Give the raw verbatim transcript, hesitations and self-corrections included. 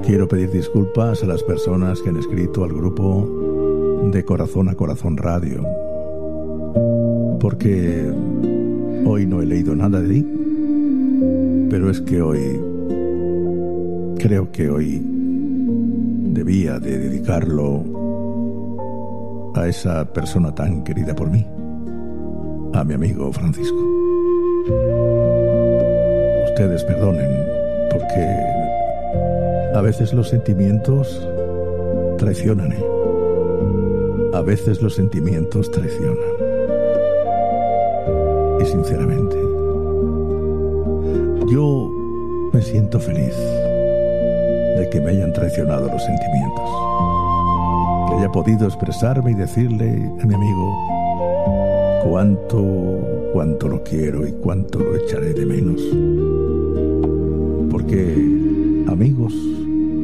Quiero pedir disculpas a las personas que han escrito al grupo de Corazón a Corazón Radio, porque hoy no he leído nada de ti, pero es que hoy, creo que hoy debía de dedicarlo a esa persona tan querida por mí, a mi amigo Francisco. Ustedes perdonen, porque a veces los sentimientos traicionan, ¿eh? A veces los sentimientos traicionan. Y sinceramente, yo me siento feliz de que me hayan traicionado los sentimientos, que haya podido expresarme y decirle a mi amigo cuánto, cuánto lo quiero y cuánto lo echaré de menos. Porque, amigos,